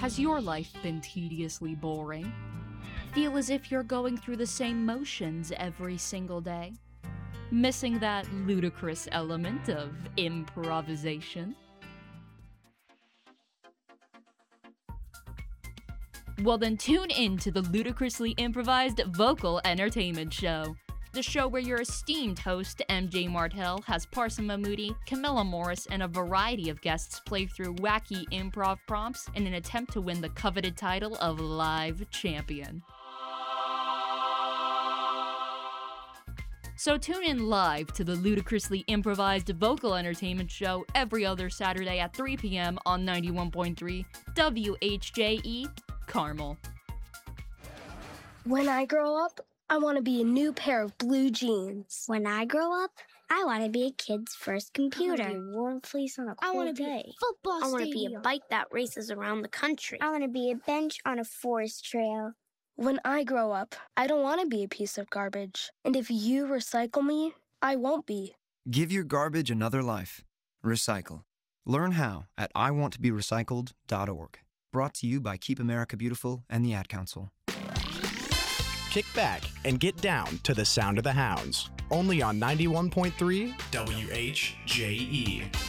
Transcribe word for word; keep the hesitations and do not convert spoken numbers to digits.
Has your life been tediously boring? Feel as if you're going through the same motions every single day? Missing that ludicrous element of improvisation? Well then tune in to the Ludicrously Improvised Vocal Entertainment Show. The show where your esteemed host, M J Martell, has Parsa Mahmoodi, Camilla Morris, and a variety of guests play through wacky improv prompts in an attempt to win the coveted title of Live Champion. So tune in live to the Ludicrously Improvised Vocal Entertainment Show every other Saturday at three p.m. on ninety-one point three W H J E, Carmel. When I grow up, I want to be a new pair of blue jeans. When I grow up, I want to be a kid's first computer. I want to be a warm fleece on a cold I want to day. be a football I want to stadium. be a bike that races around the country. I want to be a bench on a forest trail. When I grow up, I don't want to be a piece of garbage. And if you recycle me, I won't be. Give your garbage another life. Recycle. Learn how at I want to be recycled dot org. Brought to you by Keep America Beautiful and the Ad Council. Kick back and get down to the sound of the hounds. Only on ninety-one point three W H J E.